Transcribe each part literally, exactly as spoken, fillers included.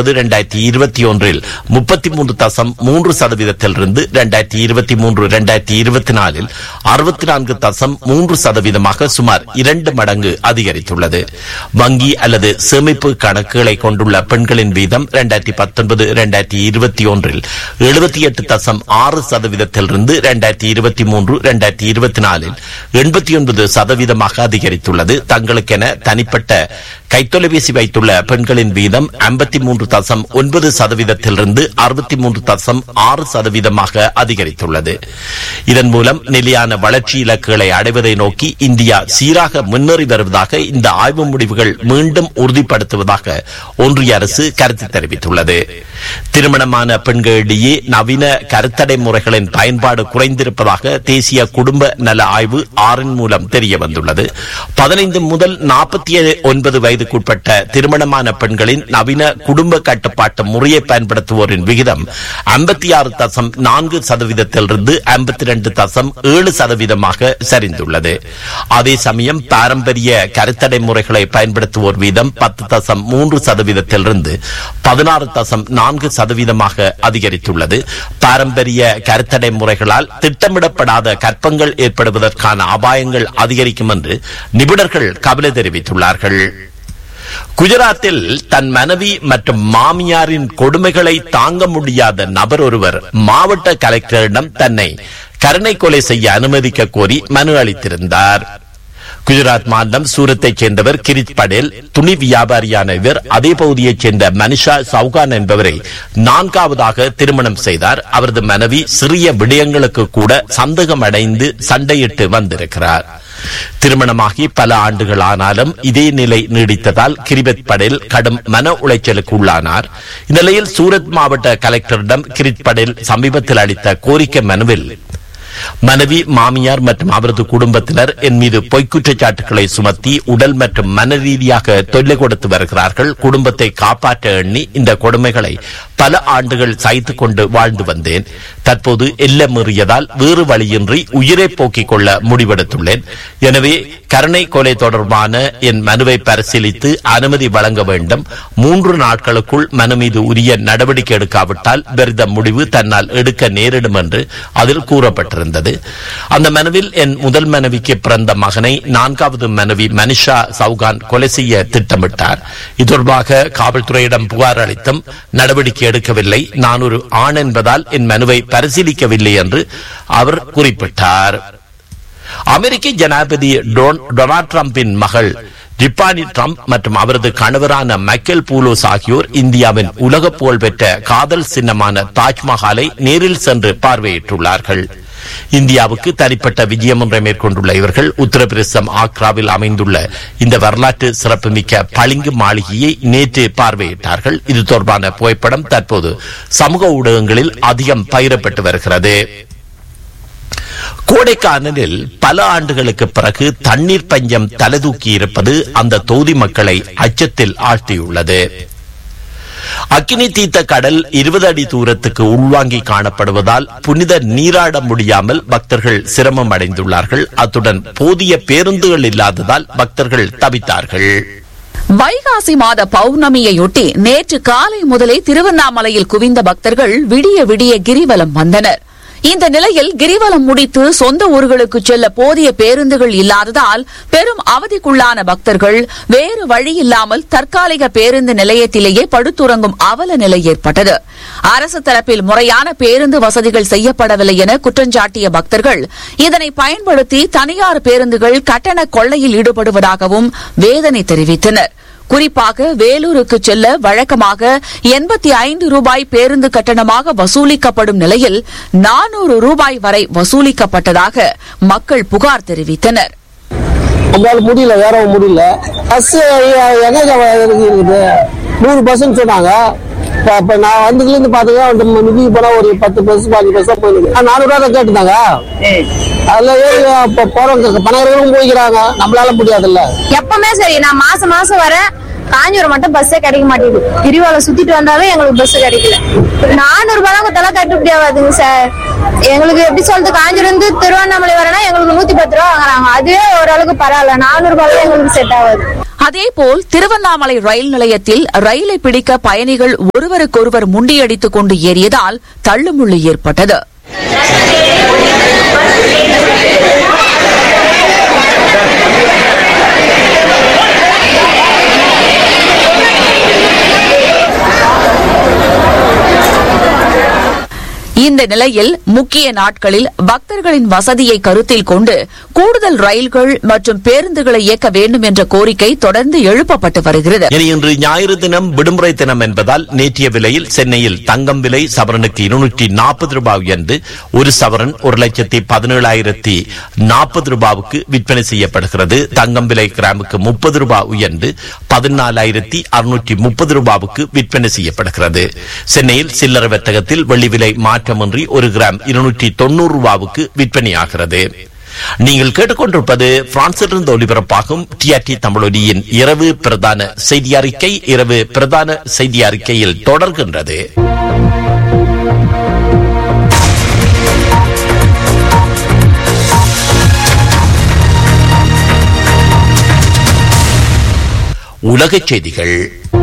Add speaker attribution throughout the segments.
Speaker 1: இருப்பது இரண்டாயிரத்தி இருபத்தி ஒன்றில் முப்பத்தி மூன்று தசம் மூன்று சதவீதத்திலிருந்து இரண்டாயிரத்தி இருபத்தி மூன்று இரண்டாயிரத்தி இருபத்தி நாலில் அறுபத்தி நான்கு தசம் மூன்று சதவீதமாக சுமார் இரண்டு மடங்கு அதிகரித்துள்ளது. வங்கி அல்லது சேமிப்பு கணக்குகளை கொண்டுள்ள பெண்களின் வீதம் இரண்டாயிரத்தி பத்தொன்பது இரண்டாயிரத்தி இருபத்தி ஒன்றில் எழுபத்தி எட்டு தசம் ஆறு சதவீதத்திலிருந்து இரண்டாயிரத்தி இருபத்தி மூன்று இரண்டாயிரத்தி இருபத்தி நாலில் எண்பத்தி ஒன்பது சதவீதமாக அதிகரித்துள்ளது. தங்களுக்கென தனிப்பட்ட கைத்தொலைபேசி வைத்துள்ள பெண்களின் வீதம் ஐம்பத்தி மூன்று தசம் ஒன்பது சதவீதத்திலிருந்து அறுபத்தி மூன்று தசம் ஆறு சதவீதமாக அதிகரித்துள்ளது. இதன் மூலம் நிலையான வளர்ச்சி இலக்குகளை அடைவதை நோக்கி இந்தியா சீராக முன்னேறி வருவதாக இந்த ஆய்வு முடிவுகள் மீண்டும் உறுதிப்படுத்துவதாக ஒன்றிய அரசு கருத்து தெரிவித்துள்ளது. திருமணமான பெண்களிடையே நவீன கருத்தடை முறைகளின் பயன்பாடு குறைந்திருப்பதாக தேசிய குடும்ப நல ஆய்வு ஆறின் மூலம் தெரிய வந்துள்ளது. பதினைந்து முதல் நாற்பத்தி ஒன்பது வயதுக்குட்பட்ட திருமணமான பெண்களின் நவீன குடும்ப கட்டுப்பாட்டு முறையை பயன்படுத்துவோரின் விகிதம் ஐம்பத்தி ஆறு தசம் நான்கு சதவீதத்திலிருந்து ஐம்பத்தி இரண்டு தசம் ஏழு சதவீதமாக சரிந்துள்ளது. அதே சமயம் பாரம்பரிய கருத்தடை முறைகளை பயன்படுத்துவோர் வீதம் பத்து தசம் மூன்று சதவீதத்திலிருந்து பதினாறு தசம் நான்கு சதவீதமாக அதிகரித்துள்ளது. பாரம்பரிய கருத்தடை முறைகளால் திட்டமிடப்படாத கற்பங்கள் ஏற்படுவதற்கான அபாயங்கள் அதிகரிக்கும் என்று நிபுணர்கள் கவலை தெரிவித்துள்ளார்கள். குஜராத்தில் தன் மனைவி மற்றும் மாமியாரின் கொடுமைகளை தாங்க முடியாத நபர் ஒருவர் மாவட்ட கலெக்டரிடம் தன்னை கருணை கொலை செய்ய அனுமதிக்க கோரி மனு அளித்திருந்தார். குஜராத் மாநிலம் சூரத்தைச் சேர்ந்தவர் கிரித் படேல் துணி வியாபாரியான இவர் அதே பகுதியைச் சேர்ந்த மனிஷா சவுகான் என்பவரை நான்காவதாக திருமணம் செய்தார். அவரது மனைவி சிறிய விடயங்களுக்கு கூட சந்தேகம் அடைந்து சண்டையிட்டு வந்திருக்கிறார். திருமணமாகி பல ஆண்டுகள் ஆனாலும் இதே நிலை நீடித்ததால் கிரிபத் படேல் கடும் மன உளைச்சலுக்கு உள்ளானார். இந்நிலையில் சூரத் மாவட்ட கலெக்டரிடம் கிரித் படேல் சமீபத்தில் அளித்த கோரிக்கை மனுவில் மனைவி, மாமியார் மற்றும் அவரது குடும்பத்தினர் என் மீது பொய்க்குற்றச்சாட்டுகளை சுமத்தி உடல் மற்றும் மன ரீதியாக தொல்லை கொடுத்து வருகிறார்கள். குடும்பத்தை காப்பாற்ற எண்ணி இந்த கொடுமைகளை பல ஆண்டுகள் சகித்துக் கொண்டு வாழ்ந்து வந்தேன். தற்போது எல்லை மீறியதால் வேறு வழியின்றி உயிரை போக்கிக் கொள்ள முடிவெடுத்துள்ளேன். எனவே கருணை கொலை தொடர்பான என் மனுவை பரிசீலித்து அனுமதி வழங்க வேண்டும். மூன்று நாட்களுக்குள் மனு மீது உரிய நடவடிக்கை எடுக்காவிட்டால் விரத முடிவு தன்னால் எடுக்க நேரிடும் என்று அதில் கூறப்பட்டிருந்தது. அந்த மனுவில் என் முதல் மனைவிக்கு பிறந்த மகனை நான்காவது மனைவி மனிஷா சவுகான் கொலை செய்ய திட்டமிட்டார். இது தொடர்பாக காவல்துறையிடம் புகார் அளித்தும் நடவடிக்கை எடுக்கவில்லை. நான் ஒரு ஆண் என்பதால் என் மனுவை பரிசீலிக்கவில்லை என்று அவர் குறிப்பிட்டார். அமெரிக்க ஜனாதிபதி டொனால்ட் டிரம்பின் மகள் ஜிப்பானி டிரம்ப் மற்றும் அவரது கணவரான மைக்கேல் பூலோஸ் ஆகியோர் இந்தியாவின் உலக புகழ்பெற்ற காதல் சின்னமான தாஜ்மஹாலை நேரில் சென்று பார்வையிட்டுள்ளார்கள். இந்தியாவுக்கு தனிப்பட்ட விஜயம் ஒன்றை மேற்கொண்டுள்ள இவர்கள் உத்தரப்பிரதேசம் ஆக்ராவில் அமைந்துள்ள இந்த வரலாற்று சிறப்புமிக்க பளிங்கு மாளிகையை நேற்று பார்வையிட்டார்கள். இது தொடர்பான புகைப்படம் தற்போது சமூக ஊடகங்களில் அதிகம் பகிரப்பட்டு வருகிறது. கோடைக்கானலில் பல ஆண்டுகளுக்கு பிறகு தண்ணீர் பஞ்சம் தலைதூக்கி இருப்பது அந்த தொகுதி மக்களை அச்சத்தில் ஆழ்த்தியுள்ளது. அக்கினி தீர்த்த கடல் இருபது அடி தூரத்துக்கு உள்வாங்கி காணப்படுவதால் புனித நீராட முடியாமல் பக்தர்கள் சிரமம் அடைந்துள்ளார்கள். அத்துடன் போதிய பேருந்துகள் இல்லாததால் பக்தர்கள் தவித்தார்கள்.
Speaker 2: வைகாசி மாத பௌர்ணமியையொட்டி நேற்று காலை முதலே திருவண்ணாமலையில் குவிந்த பக்தர்கள் விடிய விடிய கிரிவலம் வந்தனர். இந்த நிலையில் கிரிவலம் முடித்து சொந்த ஊர்களுக்கு செல்ல போதிய பேருந்துகள் இல்லாததால் பெரும் அவதிக்குள்ளான பக்தர்கள் வேறு வழியில்லாமல் தற்காலிக பேருந்து நிலையத்திலேயே படுத்துறங்கும் அவல நிலை ஏற்பட்டது. அரசு தரப்பில் முறையான பேருந்து வசதிகள் செய்யப்படவில்லை என குற்றஞ்சாட்டிய பக்தர்கள் இதனை பயன்படுத்தி தனியார் பேருந்துகள் கட்டண கொள்ளையில் ஈடுபடுவதாகவும் வேதனை தெரிவித்தனர். குறிப்பாக வேலூருக்கு செல்ல வழக்கமாக எண்பத்தி ஐந்து ரூபாய் பேருந்து கட்டணமாக வசூலிக்கப்படும் நிலையில் நானூறு ரூபாய் வரை வசூலிக்கப்பட்டதாக மக்கள் புகார் தெரிவித்தனர்.
Speaker 3: முடியல வேற முடியல பஸ் நூறு பஸ் சொன்னாங்க. இப்ப நான் வந்ததுல இருந்து பாத்துக்க மிதிக்கு போனா ஒரு பத்து பஸ் பாஞ்சு பஸ் போயிருக்கு. நானூறு ரூபா தான் கேட்டுதாங்க. அதுல ஏறி போறவங்க பணக்காரங்களும் போய்க்கிறாங்க. நம்மளால முடியாதுல்ல.
Speaker 4: எப்பவுமே சரி நான் மாசம் மாசம் வரேன். காஞ்சிபுரம் மட்டும் பஸ்ஸே கிடைக்க மாட்டேங்குது. கிரிவலம் சுத்திட்டு வந்தாலும் எங்களுக்கு பஸ் கிடைக்கல. நானூறு ரூபாய் தான் தலை கட்டுப்படி ஆகாதுங்க சார். எங்களுக்கு எப்படி சொல்றது, காஞ்சிபுரம் இருந்து திருவண்ணாமலை வரனா எங்களுக்கு நூத்தி பத்து ரூபா வாங்குறாங்க. அதுவே ஓரளவுக்கு பரவாயில்ல. நானூறு ரூபாய் எங்களுக்கு செட் ஆகாது.
Speaker 2: அதேபோல் திருவண்ணாமலை ரயில் நிலையத்தில் ரயிலை பிடிக்க பயணிகள் ஒருவருக்கொருவர் முண்டியடித்துக் கொண்டு ஏறியதால் தள்ளுமுள்ளு ஏற்பட்டது. இந்த நிலையில் முக்கிய நாட்களில் பக்தர்களின் வசதியை கருத்தில் கொண்டு கூடுதல் ரயில்கள் மற்றும் பேருந்துகளை இயக்க வேண்டும் என்ற கோரிக்கை தொடர்ந்து எழுப்பப்பட்டு வருகிறது.
Speaker 1: இன்று ஞாயிறு தினம் விடுமுறை தினம் என்பதால் நேற்றைய விலையில் சென்னையில் தங்கம் விலை சவரனுக்கு இருநூற்றி நாற்பது ரூபாய் என்று ஒரு சவரன் ஒரு லட்சத்தி பதினேழாயிரத்தி நாற்பது ரூபாவுக்கு விற்பனை செய்யப்படுகிறது. தங்கம் விலை கிராமுக்கு முப்பது ரூபாய் உயர்ந்து பதினாலாயிரத்தி அறுநூற்றி முப்பது ரூபாவுக்கு விற்பனை செய்யப்படுகிறது. சென்னையில் சில்லறை வர்த்தகத்தில் வெள்ளி விலை மாற்றமின்றி ஒரு கிராம் இருநூற்றி தொண்ணூறு ரூபாவுக்கு விற்பனையாகிறது. நீங்கள் கேட்டுக்கொண்டிருப்பது பிரான்சிலிருந்து ஒலிபரப்பாகும் டிஆர்டி தமிழொலியின் இரவு பிரதான செய்தி அறிக்கை. இரவு பிரதான செய்தி அறிக்கையில் தொடர்கின்றது. உலகச் செய்திகள்.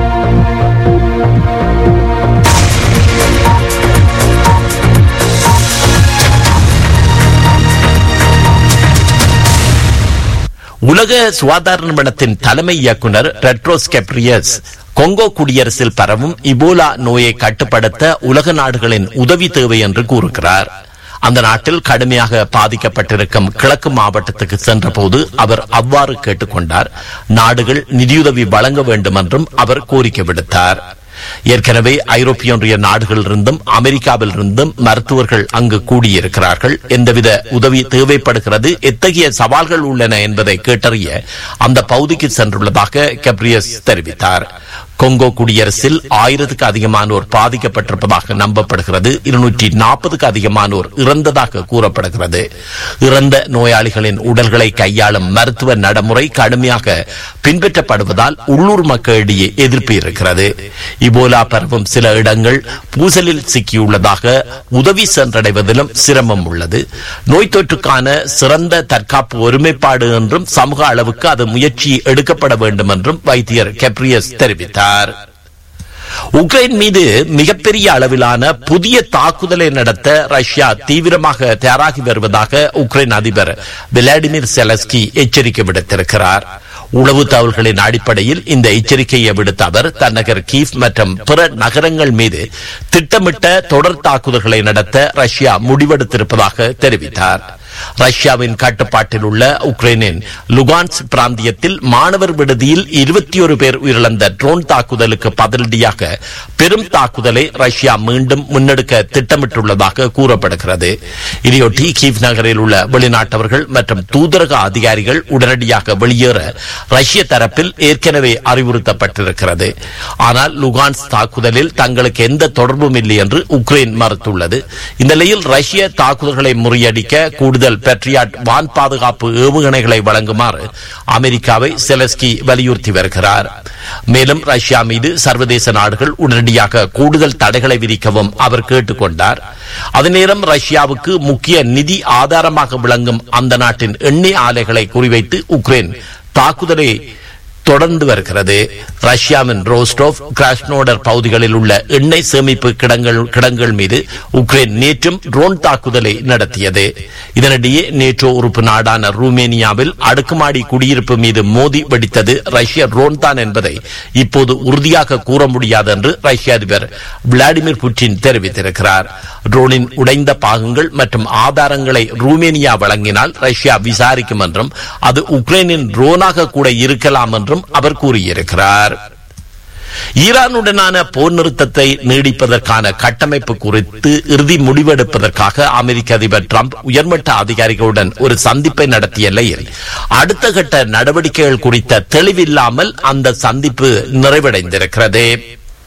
Speaker 1: உலக சுகாதார நிறுவனத்தின் தலைமை இயக்குநர் டெட்ரோஸ் கெப்ரியஸ் கொங்கோ குடியரசில் பரவும் இபோலா நோயை கட்டுப்படுத்த உலக நாடுகளின் உதவி தேவை என்று கூறுகிறார். அந்த நாட்டில் கடுமையாக பாதிக்கப்பட்டிருக்கும் கிழக்கு மாவட்டத்துக்கு சென்ற போது அவர் அவ்வாறு கேட்டுக்கொண்டார். நாடுகள் நிதியுதவி வழங்க வேண்டும் என்றும் அவர் கோரிக்கை விடுத்தார். ஏற்கனவே ஐரோப்பிய ஒன்றிய நாடுகளிலிருந்தும் அமெரிக்காவிலிருந்தும் மருத்துவர்கள் அங்கு கூடியிருக்கிறார்கள். எந்தவித உதவி தேவைப்படுகிறது, எத்தகைய சவால்கள் உள்ளன என்பதை கேட்டறிய அந்த பகுதிக்கு சென்றுள்ளதாக கெப்ரியஸ் தெரிவித்தார். கொங்கோ குடியரசில் ஆயிரத்துக்கு அதிகமானோர் பாதிக்கப்பட்டிருப்பதாக நம்பப்படுகிறது. இருநூற்றி நாற்பதுக்கு அதிகமானோர் இறந்ததாக கூறப்படுகிறது. இறந்த நோயாளிகளின் உடல்களை கையாளும் மருத்துவ நடைமுறை கடுமையாக பின்பற்றப்படுவதால் உள்ளூர் மக்களிடையே எதிர்ப்பு இருக்கிறது. இபோலா பரவும் சில இடங்கள் பூசலில் சிக்கியுள்ளதாக உதவி சென்றடைவதிலும் சிரமம் உள்ளது. நோய் தொற்றுக்கான சிறந்த தற்காப்பு ஒருமைப்பாடு என்றும் சமூக அளவுக்கு அது முயற்சி எடுக்கப்பட வேண்டும் என்றும் வைத்தியர் கெப்ரியஸ் தெரிவித்தார். உக்ரைன் மீது மிகப்பெரிய அளவிலான புதிய தாக்குதலை நடத்த ரஷ்யா தீவிரமாக தயாராகி வருவதாக உக்ரைன் அதிபர் விளாடிமிர் செலஸ்கி எச்சரிக்கை விடுத்திருக்கிறார். உளவு தகவல்களின் அடிப்படையில் இந்த எச்சரிக்கையை விடுத்த அவர் தன்னகர் கீவ் மற்றும் பிற நகரங்கள் மீது திட்டமிட்ட தொடர் தாக்குதல்களை நடத்த ரஷ்யா முடிவெடுத்திருப்பதாக தெரிவித்தார். ரஷ்யாவின் கட்டுப்பாட்டில் உள்ள உக்ரைனின் லுகான்ஸ் பிராந்தியத்தில் மாணவர் விடுதியில் இருபத்தி ஒரு பேர் உயிரிழந்த ட்ரோன் தாக்குதலுக்கு பதிலடியாக பெரும் தாக்குதலை ரஷ்யா மீண்டும் முன்னெடுக்க திட்டமிட்டுள்ளதாக கூறப்படுகிறது. இதையொட்டி கீவ் நகரில் உள்ள வெளிநாட்டவர்கள் மற்றும் தூதரக அதிகாரிகள் உடனடியாக வெளியேற ரஷ்ய தரப்பில் ஏற்கனவே அறிவுறுத்தப்பட்டிருக்கிறது. ஆனால் லுகான்ஸ் தாக்குதலில் தங்களுக்கு எந்த தொடர்பும் இல்லை என்று உக்ரைன் மறுத்துள்ளது. இந்த நிலையில் ரஷ்ய தாக்குதல்களை முறியடிக்க கூடுதல் பேட்ரியாட் வான் பாதுகாப்பு ஏவுகணைகளை வழங்குமாறு அமெரிக்காவை செலஸ்கி வலியுறுத்தி வருகிறார். மேலும் ரஷ்யா மீது சர்வதேச நாடுகள் உடனடியாக கூடுதல் தடைகளை விதிக்கவும் அவர் கேட்டுக்கொண்டார். அதே நேரம் ரஷ்யாவுக்கு முக்கிய நிதி ஆதாரமாக விளங்கும் அந்த நாட்டின் எண்ணெய் ஆலைகளை குறிவைத்து உக்ரைன் தாக்குதலை தொடர்ந்து வருகிறது. ரஷ்யாவின் ரோஸ்டோவ், கிராஸ்னோடர் பகுதிகளில் உள்ள எண்ணெய் சேமிப்பு கிடங்கள் கிடங்கள் மீது உக்ரைன் நேற்றும் ட்ரோன் தாக்குதலை நடத்தியது. இதனிடையே நேட்டோ உறுப்பு நாடான ரூமேனியாவில் அடுக்குமாடி குடியிருப்பு மீது மோதி வெடித்தது ரஷ்ய ட்ரோன் தான் என்பதை இப்போது உறுதியாக கூற முடியாது என்று ரஷ்ய அதிபர் விளாடிமிர் புட்டின் தெரிவித்திருக்கிறார். ட்ரோனின் உடைந்த பாகங்கள் மற்றும் ஆதாரங்களை ரூமேனியா வழங்கினால் ரஷ்யா விசாரிக்கும் என்றும் அது உக்ரைனின் ட்ரோனாக கூட இருக்கலாம் என்றும் அவர் கூறியிருக்கிறார். ஈரானுடனான போர் நிறுத்தத்தை நீடிப்பதற்கான கட்டமைப்பு குறித்து இறுதி முடிவெடுப்பதற்காக அமெரிக்க அதிபர் டிரம்ப் உயர்மட்ட அதிகாரிகளுடன் ஒரு சந்திப்பை நடத்திய நிலையில் அடுத்த கட்ட நடவடிக்கைகள் குறித்த தெளிவில்லாமல் அந்த சந்திப்பு நிறைவடைந்திருக்கிறது.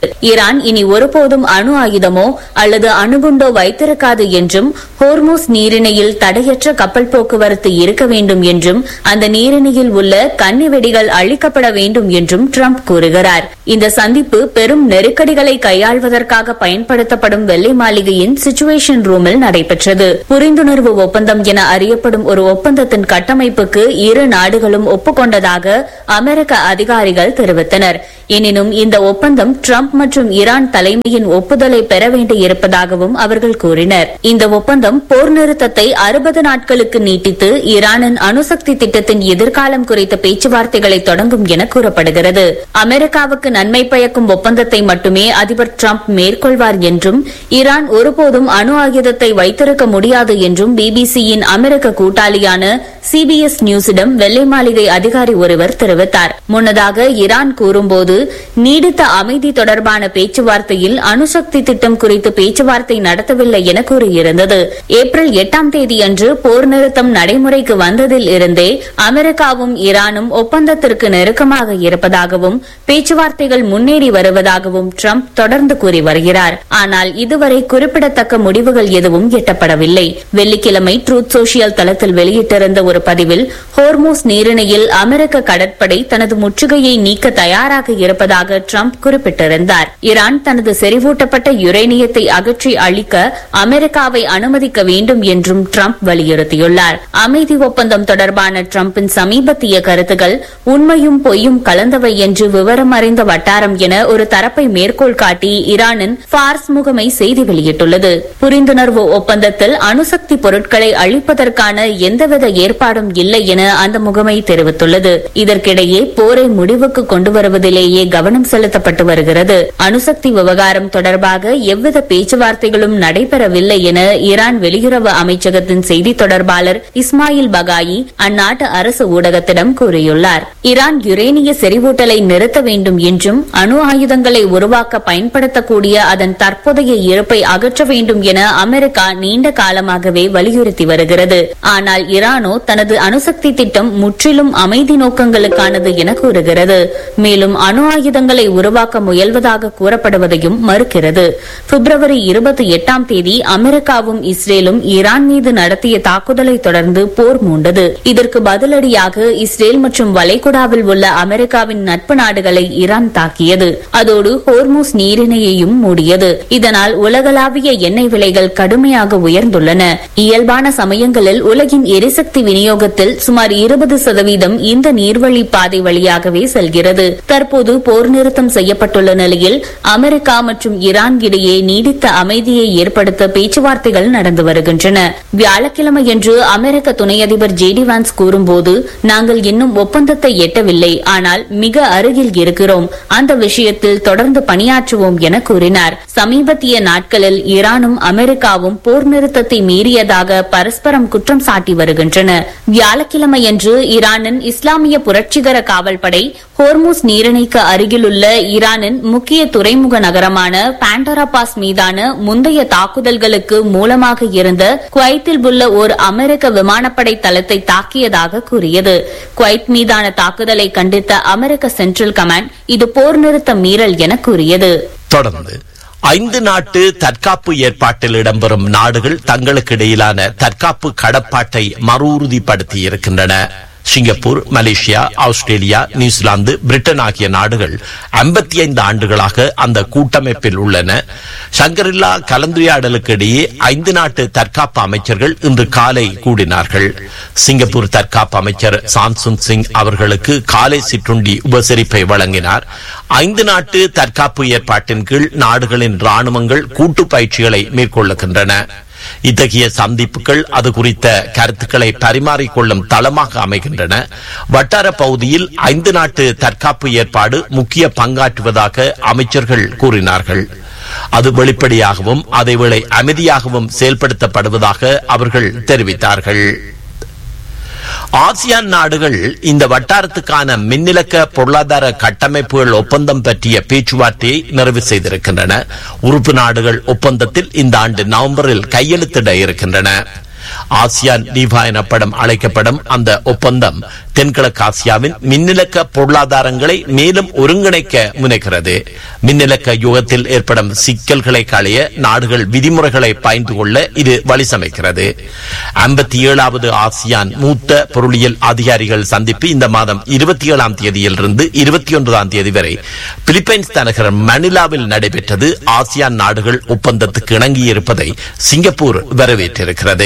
Speaker 5: ஈரான் இனி ஒருபோதும் அணு ஆயுதமோ அல்லது அணுகுண்டோ வைத்திருக்காது என்றும் ஹோர்முஸ் நீரிணையில் தடையற்ற கப்பல் போக்குவரத்து இருக்க வேண்டும் என்றும் அந்த நீரிணையில் உள்ள கன்னி வெடிகள் அழிக்கப்பட வேண்டும் என்றும் ட்ரம்ப் கூறுகிறார். இந்த சந்திப்பு பெரும் நெருக்கடிகளை கையாள்வதற்காக பயன்படுத்தப்படும் வெள்ளை மாளிகையின் சிச்சுவேஷன் ரூமில் நடைபெற்றது. புரிந்துணர்வு ஒப்பந்தம் என அறியப்படும் ஒரு ஒப்பந்தத்தின் கட்டமைப்புக்கு இரு நாடுகளும் ஒப்புக்கொண்டதாக அமெரிக்க அதிகாரிகள் தெரிவித்தனர். எனினும் இந்த ஒப்பந்தம் ட்ரம்ப் மற்றும் ஈரான் தலைமையின் ஒப்புதலை பெற வேண்டியிருப்பதாகவும் அவர்கள் கூறினர். இந்த ஒப்பந்தம் போர் நிறுத்தத்தை அறுபது நாட்களுக்கு நீட்டித்து ஈரானின் அணுசக்தி திட்டத்தின் எதிர்காலம் குறித்த பேச்சுவார்த்தைகளை தொடங்கும் என கூறப்படுகிறது. அமெரிக்காவுக்கு நன்மை பயக்கும் ஒப்பந்தத்தை மட்டுமே அதிபர் ட்ரம்ப் மேற்கொள்வார் என்றும் ஈரான் ஒருபோதும் அணு ஆயுதத்தை வைத்திருக்க முடியாது என்றும் பிபிசியின் அமெரிக்க கூட்டாளியான சிபிஎஸ் நியூஸிடம் வெள்ளை மாளிகை அதிகாரி ஒருவர் தெரிவித்தார். முன்னதாக ஈரான் கூறும்போது நீடித்த அமைதி தொடர்பான பேச்சுவார்த்தையில் அணுசக்தி திட்டம் குறித்து பேச்சுவார்த்தை நடத்தவில்லை என கூறியிருந்தது. ஏப்ரல் எட்டாம் தேதி அன்று போர் நிறுத்தம் நடைமுறைக்கு வந்ததில் இருந்தே அமெரிக்காவும் ஈரானும் ஒப்பந்தத்திற்கு நெருக்கமாக இருப்பதாகவும் பேச்சுவார்த்தைகள் முன்னேறி வருவதாகவும் ட்ரம்ப் தொடர்ந்து கூறி வருகிறார். ஆனால் இதுவரை குறிப்பிடத்தக்க முடிவுகள் எதுவும் எட்டப்படவில்லை. வெள்ளிக்கிழமை ட்ரூத் சோஷியல் தளத்தில் வெளியிட்டிருந்த ஒரு பதிவில் ஹோர்முஸ் நீரிணையில் அமெரிக்க கடற்படை தனது முற்றுகையை நீக்க தயாராக இருப்பதாக ட்ரம்ப் குறிப்பிட்டிருந்தார். ஈரான் தனது செறிவூட்டப்பட்ட யுரேனியத்தை அகற்றி அழிக்க அமெரிக்காவை அனுமதிக்க வேண்டும் என்றும் ட்ரம்ப் வலியுறுத்தியுள்ளார். அமைதி ஒப்பந்தம் தொடர்பான ட்ரம்பின் சமீபத்திய கருத்துக்கள் உண்மையும் பொய்யும் கலந்தவை என்று விவரம் அறிந்த வட்டாரம் என ஒரு தரப்பை மேற்கோள் காட்டி ஈரானின் ஃபார்ஸ் முகமை செய்தி வெளியிட்டுள்ளது. புரிந்துணர்வு ஒப்பந்தத்தில் அணுசக்தி பொருட்களை அழிப்பதற்கான எந்தவித ஏற்பாடும் இல்லை என அந்த முகமை தெரிவித்துள்ளது. இதற்கிடையே போரை முடிவுக்கு கொண்டு வருவதிலேயே கவனம் செலுத்தப்பட்டு வருகிறது. அணுசக்தி விவகாரம் தொடர்பாக எவ்வித பேச்சுவார்த்தைகளும் நடைபெறவில்லை என ஈரான் வெளியுறவு அமைச்சகத்தின் செய்தி தொடர்பாளர் இஸ்மாயில் பகாயி அந்நாட்டு அரசு ஊடகத்திடம் கூறியுள்ளார். ஈரான் யுரேனிய செறிவூட்டலை நிறுத்த வேண்டும் என்றும் அணு ஆயுதங்களை உருவாக்க பயன்படுத்தக்கூடிய அதன் தற்போதைய இருப்பை அகற்ற வேண்டும் என அமெரிக்கா நீண்ட காலமாகவே வலியுறுத்தி வருகிறது. ஆனால் ஈரானோ தனது அணுசக்தி திட்டம் முற்றிலும் அமைதி நோக்கங்களுக்கானது என கூறுகிறது. மேலும் அணு ஆயுதங்களை உருவாக்க முயல்வதாக கூறப்படுவதையும் மறுக்கிறது. பிப்ரவரி இருபத்தி எட்டாம் தேதி அமெரிக்காவும் இஸ்ரேலும் ஈரான் மீது நடத்திய தாக்குதலை தொடர்ந்து போர் மூண்டது. இதற்கு பதிலடியாக இஸ்ரேல் மற்றும் வளைகுடாவில் உள்ள அமெரிக்காவின் நட்பு நாடுகளை ஈரான் தாக்கியது. அதோடு ஹோர்முஸ் நீரிணையையும் மூடியது. இதனால் உலகளாவிய எண்ணெய் விலைகள் கடுமையாக உயர்ந்துள்ளன. இயல்பான சமயங்களில் உலகின் எரிசக்தி விநியோகத்தில் சுமார் இருபது சதவீதம் இந்த நீர்வழி பாதை வழியாகவே செல்கிறது. தற்போது போர் நிறுத்தம் செய்யப்பட்டுள்ள நிலையில் அமெரிக்கா மற்றும் ஈரான் இடையே நீடித்த அமைதியை ஏற்படுத்த பேச்சுவார்த்தைகள் நடந்து வருகின்றன. வியாழக்கிழமையன்று அமெரிக்க துணை அதிபர் ஜே டி வான்ஸ் கூறும்போது, நாங்கள் இன்னும் ஒப்பந்தத்தை எட்டவில்லை, ஆனால் மிக அருகில் இருக்கிறோம். அந்த விஷயத்தில் தொடர்ந்து பணியாற்றுவோம் என கூறினார். சமீபத்திய நாட்களில் ஈரானும் அமெரிக்காவும் போர் நிறுத்தத்தை மீறியதாக பரஸ்பரம் குற்றம் சாட்டி வருகின்றன. வியாழக்கிழமையன்று ஈரானின் இஸ்லாமிய புரட்சிகர காவல்படை ஹோர்முஸ் நீரிணைக்கு அருகிலுள்ள ஈரானின் முக்கிய துறைமுக நகரமான பாண்டரா பாஸ் மீதான முந்தைய தாக்குதல்களுக்கு மூலமாக இருந்த குவைத்தில் உள்ள ஒரு அமெரிக்க விமானப்படை தளத்தை தாக்கியதாக கூறியது. குவைத் மீதான தாக்குதலை கண்டித்த அமெரிக்க சென்ட்ரல் கமாண்ட் இது போர் நிறுத்த மீறல் என கூறியது.
Speaker 1: தொடர்ந்து ஐந்து நாட்டு தற்காப்பு ஏற்பாட்டில் இடம்பெறும் நாடுகள் தங்களுக்கு இடையிலான தற்காப்பு கடப்பாட்டை மறு உறுதிப்படுத்தி இருக்கின்றன. Singapore, Malaysia, Australia, New Zealand, Britain ஆகிய நாடுகள் ஐம்பத்தி ஐந்து ஆண்டுகளாக அந்த கூட்டமைப்பில் உள்ளன. ஷங்கரில்லா கலந்துரையாடலுக்கு இடையே ஐந்து நாட்டு தற்காப்பு அமைச்சர்கள் இன்று காலை கூடினார்கள். சிங்கப்பூர் தற்காப்பு அமைச்சர் சான்சுன் சிங் அவர்களுக்கு காலை சிற்றுண்டி உபசரிப்பை வழங்கினார். ஐந்து நாட்டு தற்காப்பு ஏற்பாட்டின் கீழ் நாடுகளின் ராணுவங்கள் கூட்டு பயிற்சிகளை மேற்கொள்ளுகின்றன. இத்தகைய சந்திப்புகள் அது குறித்த கருத்துக்களை பரிமாறிக்கொள்ளும் தளமாக அமைகின்றன. வட்டார பகுதியில் ஐந்து நாட்டு தற்காப்பு ஏற்பாடு முக்கிய பங்காற்றுவதாக அமைச்சர்கள் கூறினார்கள். அது வெளிப்படையாகவும் அதேவேளை அமைதியாகவும் செயல்படுத்தப்படுவதாக அவர்கள் தெரிவித்தார்கள். ஆசியான் நாடுகள் இந்த வட்டாரத்துக்கான மின்னிலக்க பொருளாதார கட்டமைப்புகள் ஒப்பந்தம் பற்றிய பேச்சுவார்த்தையை நிறைவு செய்திருக்கின்றன. உறுப்பு நாடுகள் ஒப்பந்தத்தில் இந்த ஆண்டு நவம்பரில் கையெழுத்திட இருக்கின்றன. ஆசியான் டிவா எனப்படும் அழைக்கப்படும் அந்த ஒப்பந்தம் தென்கிழக்கு ஆசியாவின் மின்னிலக்க பொருளாதாரங்களை மேலும் ஒருங்கிணைக்க முனைகிறது. மின்னிலக்க யுகத்தில் ஏற்படும் சிக்கல்களை களைய நாடுகள் விதிமுறைகளை பாய்ந்து கொள்ள இது வழி சமைக்கிறது. ஐம்பத்தி ஏழாவது ஆசியான் மூத்த பொருளியல் அதிகாரிகள் சந்திப்பு இந்த மாதம் இருபத்தி ஏழாம் தேதியிலிருந்து இருபத்தி ஒன்பதாம் தேதி வரை பிலிப்பைன்ஸ் தலைநகர் மணிலாவில் நடைபெற்றது. ஆசியான் நாடுகள் ஒப்பந்தத்துக்கு இணங்கியிருப்பதை சிங்கப்பூர் வரவேற்றிருக்கிறது.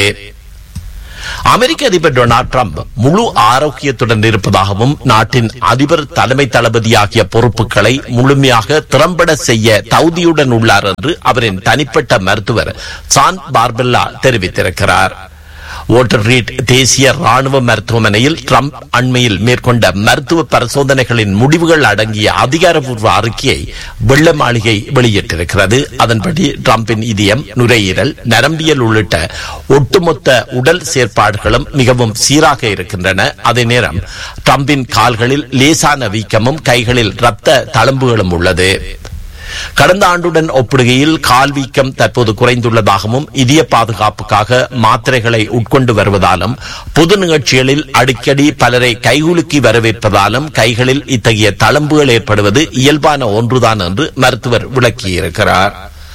Speaker 1: அமெரிக்க அதிபர் டொனால்ட் ட்ரம்ப் முழு ஆரோக்கியத்துடன் இருப்பதாகவும் நாட்டின் அதிபர் தலைமை தளபதி ஆகிய பொறுப்புகளை முழுமையாக திறம்பட செய்ய தகுதியுடன் உள்ளார் என்று அவரின் தனிப்பட்ட மருத்துவர் சான் பார்பெல்லா தெரிவித்திருக்கிறார். வாட்டர் ரீட் தேசிய ராணுவ மருத்துவமனையில் ட்ரம்ப் அண்மையில் மேற்கொண்ட மருத்துவ பரிசோதனைகளின் முடிவுகள் அடங்கிய அதிகாரப்பூர்வ அறிக்கையை வெள்ளை மாளிகை வெளியிட்டிருக்கிறது. அதன்படி ட்ரம்பின் இதயம், நுரையீரல், நரம்பியல் உள்ளிட்ட ஒட்டுமொத்த உடல் செயற்பாடுகளும் மிகவும் சீராக இருக்கின்றன. அதே நேரம் ட்ரம்பின் கால்களில் லேசான வீக்கமும் கைகளில் இரத்த தழும்புகளும் உள்ளது. கடந்த ஆண்டுடன் ஒப்பிடுகையில் கால் வீக்கம் தற்போது குறைந்துள்ளதாகவும் இதய பாதுகாப்புக்காக மாத்திரைகளை உட்கொண்டு வருவதாலும் பொது நிகழ்ச்சிகளில் அடிக்கடி பலரை கைகுலுக்கி வரவேற்பதாலும் கைகளில் இத்தகைய தழும்புகள் ஏற்படுவது இயல்பான ஒன்றுதான் என்று மருத்துவர் விளக்கியிருக்கிறார்.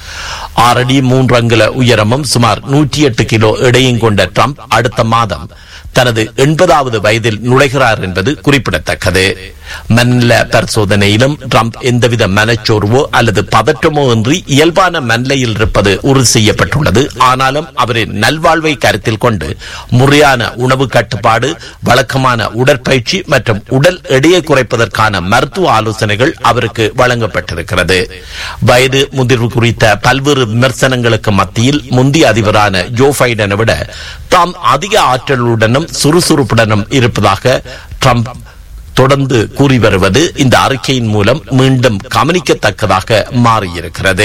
Speaker 1: ஆறடி மூன்று அங்குல உயரமும் சுமார் நூற்றி எட்டு கிலோ எடையும் கொண்ட ட்ரம்ப் அடுத்த மாதம் தனது எண்பதாவது வயதில் நுழைகிறார் என்பது குறிப்பிடத்தக்கது. மனநல பரிசோதனையிலும் ட்ரம்ப் எந்தவித மனச்சோர்வோ அல்லது பதற்றமோ இன்றி இயல்பான மனநிலையில் இருப்பது உறுதி செய்யப்பட்டுள்ளது. ஆனாலும் அவரின் நல்வாழ்வை கருத்தில் கொண்டு முறையான உணவு கட்டுப்பாடு, வழக்கமான உடற்பயிற்சி மற்றும் உடல் எடையை குறைப்பதற்கான மருத்துவ ஆலோசனைகள் அவருக்கு வழங்கப்பட்டிருக்கிறது. வயது முதிர்வு குறித்த பல்வேறு விமர்சனங்களுக்கு மத்தியில் முந்தைய அதிபரான ஜோ பைடனை விட தாம் அதிக ஆற்றலுடனும் சுறுசுறுப்புடனும் இருப்பதாக ட்ரம்ப் தொடர்ந்து கூறி வருவது இந்த அறிக்கையின் மூலம் மீண்டும் கவனிக்கத்தக்கதாக மாறியிருக்கிறது.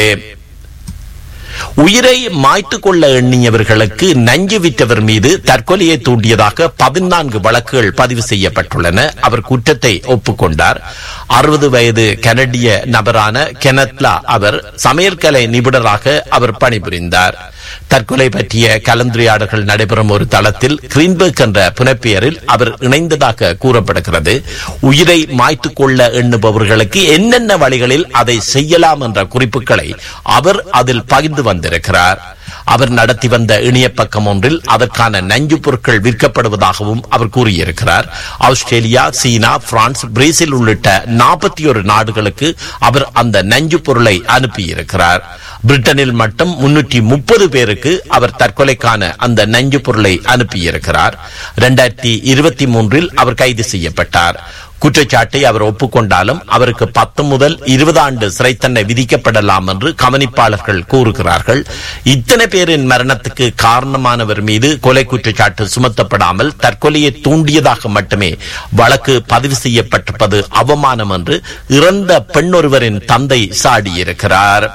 Speaker 1: உயிரை மாய்த்துக் கொள்ள எண்ணியவர்களுக்கு நஞ்சு விற்றவர் மீது தற்கொலையை தூண்டியதாக பதினான்கு வழக்குகள் பதிவு செய்யப்பட்டுள்ளன. அவர் குற்றத்தை ஒப்புக்கொண்டார். அறுபது வயது கனடிய நபரான கெனத்லா அவர் சமையற்கலை நிபுணராக அவர் பணிபுரிந்தார். தற்கொலை பற்றிய கலந்துரையாடல்கள் நடைபெறும் ஒரு தளத்தில் கிரீன்பர்க் என்ற புனைப்பெயரில் அவர் இணைந்ததாக கூறப்படுகிறது. உயிரை மாய்த்துக் கொள்ள எண்ணுபவர்களுக்கு என்னென்ன வழிகளில் அதை செய்யலாம் என்ற குறிப்புகளை அவர் அதில் பகிர்ந்து வந்திருக்கிறார். அவர் நடத்தி வந்த இணைய பக்கம் ஒன்றில் அதற்கான நஞ்சு பொருட்கள் விற்கப்படுவதாகவும் அவர் கூறியிருக்கிறார். ஆஸ்திரேலியா, சீனா, பிரான்ஸ், பிரேசில் உள்ளிட்ட நாற்பத்தி ஒரு நாடுகளுக்கு அவர் அந்த நஞ்சு பொருளை அனுப்பியிருக்கிறார். பிரிட்டனில் மட்டும் முன்னூற்றி முப்பது பேருக்கு அவர் தற்கொலைக்கான அந்த நஞ்சு பொருளை அனுப்பியிருக்கிறார். இரண்டாயிரத்தி இருபத்தி மூன்றில் அவர் கைது செய்யப்பட்டார். குற்றச்சாட்டை அவர் ஒப்புக்கொண்டாலும் அவருக்கு பத்து முதல் இருபது ஆண்டு சிறை தண்டனை விதிக்கப்படலாம் என்று கவனிப்பாளர்கள் கூறுகிறார்கள். இத்தனை பேரின் மரணத்துக்கு காரணமானவர் மீது கொலை குற்றச்சாட்டு சுமத்தப்படாமல் தற்கொலையை தூண்டியதாக மட்டுமே வழக்கு பதிவு செய்யப்பட்டிருப்பது அவமானம் என்று இறந்த பெண்ணொருவரின் தந்தை சாடியிருக்கிறார்.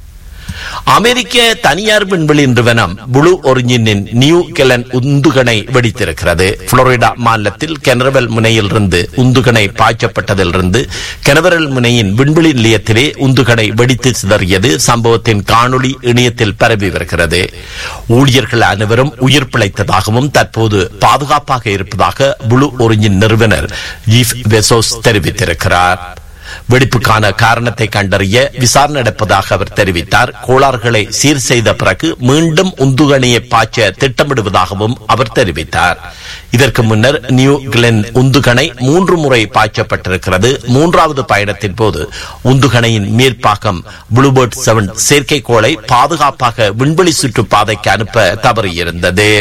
Speaker 1: அமெரிக்க தனியார் விண்வெளி நிறுவனம் ப்ளூ ஒரிஜினின் நியூ கெலன் உந்துகணை வெடித்திருக்கிறது. புளோரிடா மாநிலத்தில் கெனவரல் முனையிலிருந்து உந்துகணை பாய்ச்சப்பட்டதிலிருந்து கெனவரல் முனையின் விண்வெளி நிலையத்திலே உந்துகணை வெடித்து சிதறியது. சம்பவத்தின் காணொளி இணையத்தில் பரவி வருகிறது. ஊழியர்கள் அனைவரும் உயிர் பிழைத்ததாகவும் தற்போது பாதுகாப்பாக இருப்பதாக ப்ளூ ஒரிஜின் நிறுவனர் ஜீஃப் பெசோஸ் தெரிவித்திருக்கிறார். வெடிப்புக்கான காரணத்தை கண்டறிய விசாரணை நடப்பதாக அவர் தெரிவித்தார். கோளாறுகளை சீர் செய்த பிறகு மீண்டும் உந்துகணையை பாய்ச்ச திட்டமிடுவதாகவும் அவர் தெரிவித்தார். இதற்கு முன்னர் நியூ கிளென் உந்துகணை மூன்று முறை பாய்ச்சப்பட்டிருக்கிறது. மூன்றாவது பயணத்தின் போது உந்துகணையின் மேற்பாகம் ப்ளூபர்ட் செவன் செயற்கைக்கோளை பாதுகாப்பாக விண்வெளி சுற்றுப்பாதைக்கு அனுப்ப தவறியிருந்தது.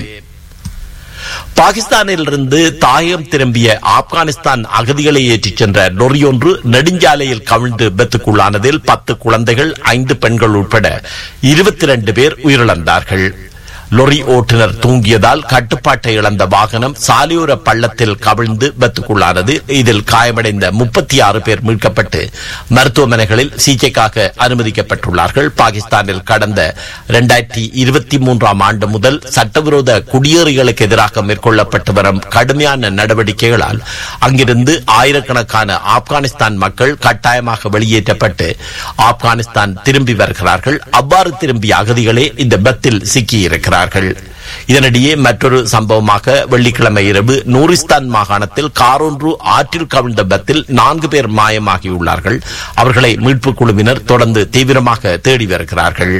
Speaker 1: பாகிஸ்தானிலிருந்து தாயகம் திரும்பிய ஆப்கானிஸ்தான் அகதிகளை ஏற்றிச் சென்ற லொரி ஒன்று நெடுஞ்சாலையில் கவிழ்ந்து விபத்துக்குள்ளானதில் பத்து குழந்தைகள், ஐந்து பெண்கள் உட்பட இருபத்தி இரண்டு பேர் உயிரிழந்தார்கள். லொரி ஓட்டுநர் தூங்கியதால் கட்டுப்பாட்டை இழந்த வாகனம் சாலையோர பள்ளத்தில் கவிழ்ந்து விபத்துக்குள்ளானது. இதில் காயமடைந்த முப்பத்தி ஆறு பேர் மீட்கப்பட்டு மருத்துவமனைகளில் சிகிச்சைக்காக அனுமதிக்கப்பட்டுள்ளார்கள். பாகிஸ்தானில் கடந்த இரண்டாயிரத்தி இருபத்தி மூன்றாம் ஆண்டு முதல் சட்டவிரோத குடியேறிகளுக்கு எதிராக மேற்கொள்ளப்பட்டு வரும் கடுமையான நடவடிக்கைகளால் அங்கிருந்து ஆயிரக்கணக்கான ஆப்கானிஸ்தான் மக்கள் கட்டாயமாக வெளியேற்றப்பட்டு ஆப்கானிஸ்தான் திரும்பி வருகிறார்கள். அவ்வாறு திரும்பிய அகதிகளே இந்த விபத்தில் சிக்கியிருக்கிறார்கள். இதனிடையே மற்றொரு சம்பவமாக வெள்ளிக்கிழமை இரவு நூரிஸ்தான் மாகாணத்தில் காரொன்று ஆற்றில் கவிழ்ந்த விபத்தில் நான்கு பேர் மாயமாகியுள்ளார்கள். அவர்களை மீட்புக் குழுவினர் தொடர்ந்து தீவிரமாக தேடி வருகிறார்கள்.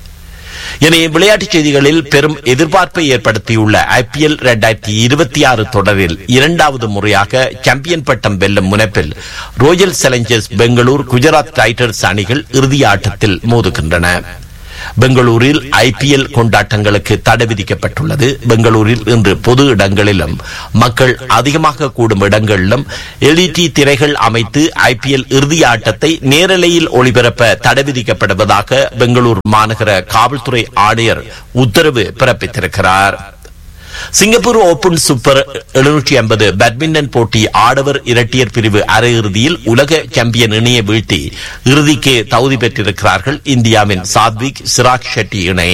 Speaker 1: இனி விளையாட்டுச் செய்திகளில் பெரும் எதிர்பார்ப்பை ஏற்படுத்தியுள்ள ஐபிஎல் இரண்டாயிரத்தி இருபத்தி ஆறு தொடரில் இரண்டாவது முறையாக சாம்பியன் பட்டம் வெல்லும் முனைப்பில் Royal Challengers Bangalore Gujarat Titans அணிகள் இறுதி ஆட்டத்தில் மோதுகின்றன. பெங்களூரில் ஐபிஎல் கொண்டாட்டங்களுக்கு தடை விதிக்கப்பட்டுள்ளது. பெங்களூரில் இன்று பொது இடங்களிலும் மக்கள் அதிகமாக கூடும் இடங்களிலும் எல்இடி திரைகள் அமைத்து ஐபிஎல் இறுதி ஆட்டத்தை நேரலையில் ஒளிபரப்ப தடை விதிக்கப்படுவதாக பெங்களூர் மாநகர காவல்துறை ஆணையர் உத்தரவு பிறப்பித்திருக்கிறார். சிங்கப்பூர் ஓபன் சூப்பர் எழுநூற்றி ஐம்பது பேட்மிண்டன் போட்டி ஆடவர் இரட்டையர் பிரிவு அரையிறுதியில் உலக சாம்பியன் இணையை வீழ்த்தி இறுதிக்கு தகுதி பெற்றிருக்கிறார்கள் இந்தியாவின் சாத்விக் சிராக் ஷெட்டி இணை.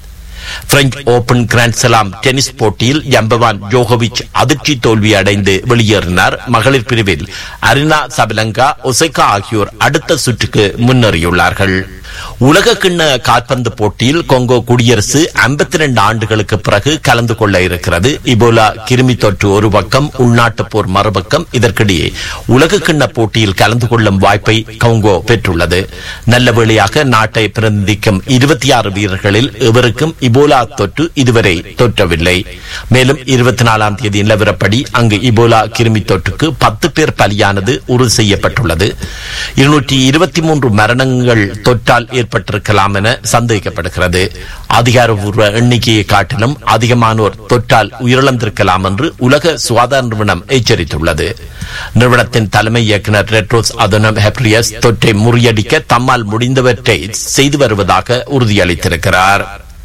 Speaker 1: French open grand slam tennis போட்டியில் ஜம்பவான் ஜோகோவிச் அதிர்ச்சி தோல்வி அடைந்து வெளியேறினார். மகளிர் பிரிவில் அரினா சபலங்கா ஒசைகா ஆகியோர் அடுத்த சுற்றுக்கு முன்னேறியுள்ளார்கள். உலக கிண்ண கால்பந்து போட்டியில் கொங்கோ குடியரசு ஐம்பத்தி இரண்டு ஆண்டுகளுக்கு பிறகு கலந்து கொள்ள இருக்கிறது. இபோலா கிருமி தொற்று ஒரு பக்கம், உள்நாட்டு போர் மறுபக்கம். இதற்கிடையே உலக கிண்ண போட்டியில் கலந்து கொள்ளும் வாய்ப்பை கொங்கோ பெற்றுள்ளது. நல்ல வேளையாக நாட்டை பிரதிநிதிக்கும் இருபத்தி ஆறு வீரர்களில் எவருக்கும் இபோலா தொற்று இதுவரை தொற்றவில்லை. மேலும் இருபத்தி நாலாம் தேதி நிலவரப்படி அங்கு இபோலா கிருமி தொற்றுக்கு பத்து பேர் பலியானது உறுதி செய்யப்பட்டுள்ளது. இருநூற்றி இருபத்தி மூன்று மரணங்கள் தொற்றால் ஏற்பட்டிருக்கலாம் என சந்தேகிக்கப்படுகிறது. அதிகாரப்பூர்வ எண்ணிக்கையை காட்டிலும் அதிகமானோர் தொற்றால் உயிரிழந்திருக்கலாம் என்று உலக சுகாதார நிறுவனம் எச்சரித்துள்ளது. நிறுவனத்தின் தலைமை இயக்குநர் ரெட்ரோஸ் அதனம் ஹெப்ரியஸ் தொற்றை முறியடிக்க தம்மால் முடிந்தவற்றை செய்து வருவதாக உறுதியளித்திருக்கிறார்.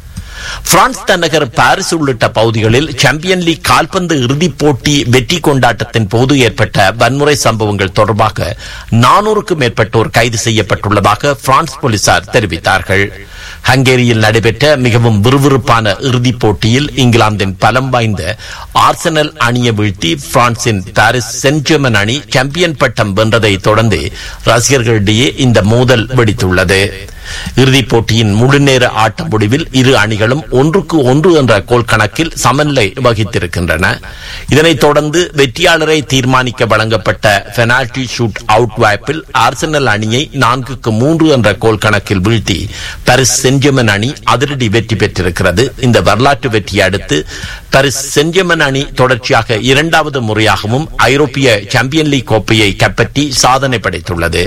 Speaker 1: பிரான்ஸ் தலைநகர் பாரிஸ் உள்ளிட்ட பகுதிகளில் சாம்பியன் லீக் கால்பந்து இறுதிப் போட்டி வெற்றி கொண்டாட்டத்தின் போது ஏற்பட்ட வன்முறை சம்பவங்கள் தொடர்பாக நானூறுக்கும் மேற்பட்டோர் கைது செய்யப்பட்டுள்ளதாக பிரான்ஸ் போலீசார் தெரிவித்தார்கள். ஹங்கேரியில் நடைபெற்ற மிகவும் விறுவிறுப்பான இறுதிப் போட்டியில் இங்கிலாந்தின் பலம் வாய்ந்த ஆர்சனல் அணியை வீழ்த்தி பிரான்சின் பாரிஸ் சென்ட் ஜெர்மன் அணி சாம்பியன் பட்டம் வென்றதை தொடர்ந்து ரசிகர்களிடையே இந்த மோதல் வெடித்துள்ளது. இறுதிப் போட்டியின் முழுநேர ஆட்ட முடிவில் இரு அணிகளும் ஒன்றுக்கு ஒன்று என்ற கோல் கணக்கில் சமநிலை வகித்திருக்கின்றன. இதனைத் தொடர்ந்து வெற்றியாளரை தீர்மானிக்க வழங்கப்பட்ட பெனால்டி ஷூட் அவுட் வாய்ப்பில் ஆர்சனல் அணியை நான்குக்கு மூன்று என்ற கோல் கணக்கில் வீழ்த்தி பாரிஸ் சென்ட் ஜெர்மன் அணி அதிரடி வெற்றி பெற்றிருக்கிறது. இந்த வரலாற்று வெற்றியை அடுத்து பாரிஸ் சென்ட் ஜெர்மன் அணி தொடர்ச்சியாக இரண்டாவது முறையாகவும் ஐரோப்பிய சாம்பியன் லீக் கோப்பையை கைப்பற்றி சாதனை படைத்துள்ளது.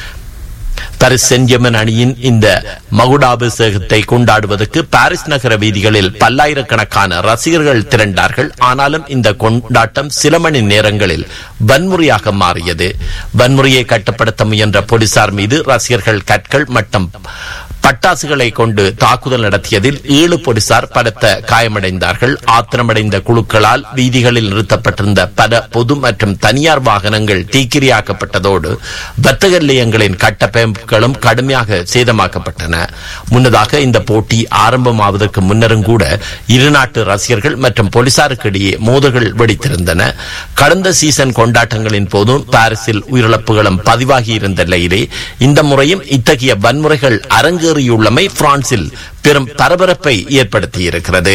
Speaker 1: பாரிஸ் சென்ட் ஜெர்மன் அணியின் இந்த மகுடாபிஷேகத்தை கொண்டாடுவதற்கு பாரிஸ் நகர வீதிகளில் பல்லாயிரக்கணக்கான ரசிகர்கள் திரண்டார்கள். ஆனாலும் இந்த கொண்டாட்டம் சில மணி நேரங்களில் வன்முறையாக மாறியது. வன்முறையை கட்டுப்படுத்த முயன்ற போலீசார் மீது ரசிகர்கள் கற்கள் மற்றும் பட்டாசுகளை கொண்டு தாக்குதல் நடத்தியதில் ஏழு போலீசார் பலத்த காயமடைந்தார்கள். ஆத்திரமடைந்த குழுக்களால் வீதிகளில் நிறுத்தப்பட்டிருந்த பல பொது மற்றும் தனியார் வாகனங்கள் தீக்கிரையாக்கப்பட்டதோடு வர்த்தக நிலையங்களின் கட்டமைப்புகளும் கடுமையாக சேதமாக்கப்பட்டன. முன்னதாக இந்த போட்டி ஆரம்பமாவதற்கு முன்னரும் கூட இருநாட்டு ரசிகர்கள் மற்றும் போலீசாருக்கு இடையே மோதல்கள் வெடித்திருந்தன. கடந்த சீசன் கொண்டாட்டங்களின் போதும் பாரிஸில் உயிரிழப்புகளும் பதிவாகி இருந்த நிலையிலே இந்த முறையும் இத்தகைய வன்முறைகள் அரங்கு உள்ளமை பிரான்சில் பெரும் பரபரப்பை ஏற்படுத்தியிருக்கிறது.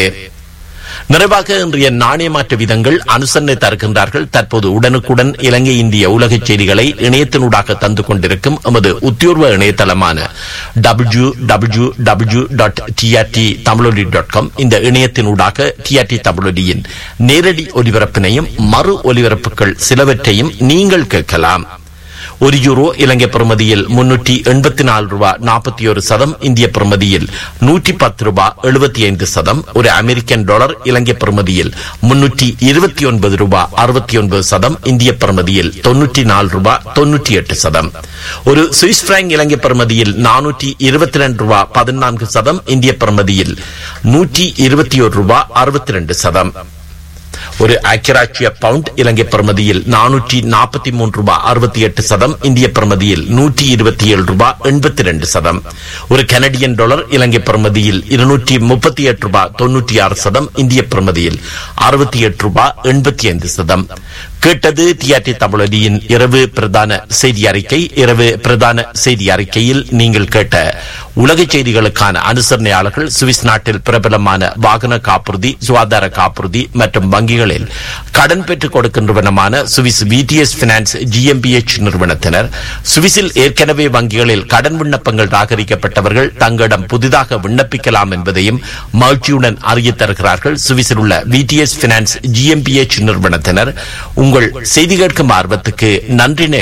Speaker 1: நிறைவாக இன்றைய நாணய மாற்று விதங்கள் அனுசரணை தருகின்றார்கள். தற்போது உடனுக்குடன் இலங்கை இந்திய உலக செய்திகளை இணையத்தினூடாக தந்து கொண்டிருக்கும் எமது உத்தியோர்வ இணையதளமான W W W dot TRT தமிழொலி டாட் காம் இந்த இணையத்தினூடாக டிஆர்டி தமிழொலியின் நேரடி ஒலிபரப்பினையும் மறு ஒலிபரப்புகள் சிலவற்றையும் நீங்கள் கேட்கலாம். ஒரு யூரோ இலங்கை பிரமதியில் முன்னூற்றி எண்பத்தி நாலு ரூபாய் நாற்பத்தி ஒரு சதம், இந்திய பிரமதியில் நூற்றி பத்து ரூபாய் எழுபத்தி ஐந்து சதம். ஒரு அமெரிக்கன் டாலர் இலங்கை பிரமதியில் முன்னூற்றி இருபத்தி ஒன்பது ரூபாய் அறுபத்தி ஒன்பது சதம், இந்திய பிரமதியில் தொன்னூற்றி நாலு ரூபாய் தொன்னூற்றி எட்டு சதம். ஒரு சுவிஸ் பிராங்க் இலங்கை பிரமதியில் நானூற்றி இருபத்தி ரெண்டு ரூபாய் பதினான்கு சதம், இந்திய பிரமதியில் நூற்றி இருபத்தி ஒரு ரூபாய் அறுபத்தி ரெண்டு சதம். ஒரு ஐக்கியராட்சிய பவுண்ட் இலங்கை பிரமதியில் நானூற்றி நாற்பத்தி மூன்று ரூபாய் அறுபத்தி எட்டு சதம், இந்திய பிரமதியில் நூற்றி இருபத்தி ஏழு ரூபாய் எண்பத்தி ரெண்டு சதம். ஒரு கனடியன் டாலர் இலங்கை பிரமதியில் இருநூற்றி முப்பத்தி எட்டு ரூபாய் தொன்னூற்றி ஆறு சதம், இந்திய பிரமதியில் அறுபத்தி எட்டு ரூபாய் எண்பத்தி ஐந்து சதம். கேட்டது டிஆர்டி தமிழொலியின் இரவு பிரதான செய்தி அறிக்கை. இரவு பிரதான செய்தி அறிக்கையில் நீங்கள் கேட்ட உலக செய்திகளுக்கான அனுசரணையாளர்கள் சுவிஸ் நாட்டில் பிரபலமான வாகன காப்புறுதி, சுகாதார காப்புறுதி மற்றும் வங்கிகளில் கடன் பெற்றுக் கொடுக்கின்றவனமான சுவிஸ் விடிஎஸ் பினான்ஸ் ஜிஎம்பிஎச் நிறுவனத்தினர். சுவிஸில் ஏற்கனவே வங்கிகளில் கடன் விண்ணப்பங்கள் நிராகரிக்கப்பட்டவர்கள் தங்களிடம் புதிதாக விண்ணப்பிக்கலாம் என்பதையும் மகிழ்ச்சியுடன் அறிய தருகிறார்கள். சுவிஸில் உள்ள விடிஎஸ் பினான்ஸ் ஜிஎம்பிஎச் நிறுவனத்தினர். உங்கள் செய்தி கேட்கும் ஆர்வத்துக்கு நன்றி.